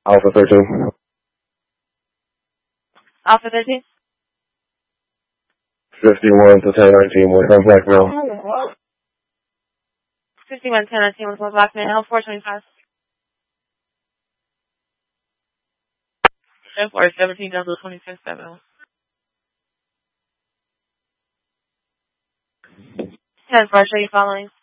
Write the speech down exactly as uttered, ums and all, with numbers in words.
Alpha thirteen. Alpha thirteen? fifty-one to ten nineteen, one time black male. fifty-one, ten nineteen with one black male, four twenty-five. ten four, seventeen, double twenty-six, seven. ten four, show you following.